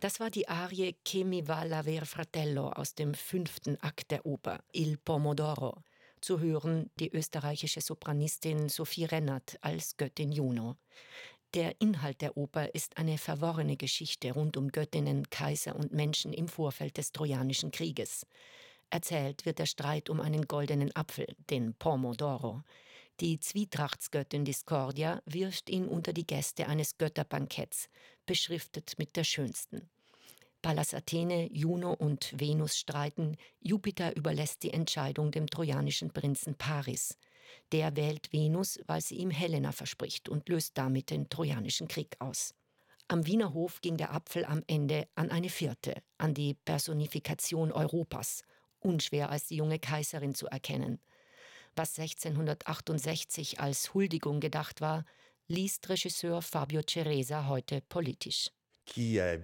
Das war die Arie Che mi va l'aver fratello aus dem 5. Akt der Oper Il Pomodoro. Zu hören die österreichische Sopranistin Sophie Rennert als Göttin Juno. Der Inhalt der Oper ist eine verworrene Geschichte rund um Göttinnen, Kaiser und Menschen im Vorfeld des Trojanischen Krieges. Erzählt wird der Streit um einen goldenen Apfel, den Pomodoro. Die Zwietrachtsgöttin Discordia wirft ihn unter die Gäste eines Götterbanketts, beschriftet mit der schönsten. Pallas Athene, Juno und Venus streiten, Jupiter überlässt die Entscheidung dem trojanischen Prinzen Paris. Der wählt Venus, weil sie ihm Helena verspricht und löst damit den Trojanischen Krieg aus. Am Wiener Hof ging der Apfel am Ende an eine vierte, an die Personifikation Europas, unschwer als die junge Kaiserin zu erkennen. Was 1668 als Huldigung gedacht war, liest Regisseur Fabio Ceresa heute politisch. Wer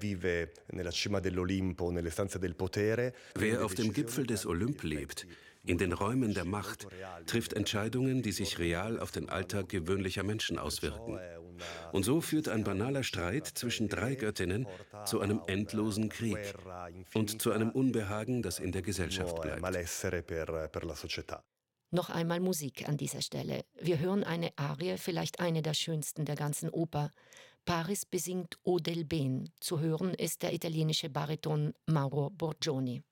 auf dem Gipfel des Olymp lebt, in den Räumen der Macht, trifft Entscheidungen, die sich real auf den Alltag gewöhnlicher Menschen auswirken. Und so führt ein banaler Streit zwischen 3 Göttinnen zu einem endlosen Krieg und zu einem Unbehagen, das in der Gesellschaft bleibt. Noch einmal Musik an dieser Stelle. Wir hören eine Arie, vielleicht eine der schönsten der ganzen Oper. Paris besingt O del Ben. Zu hören ist der italienische Bariton Mauro Borgioni.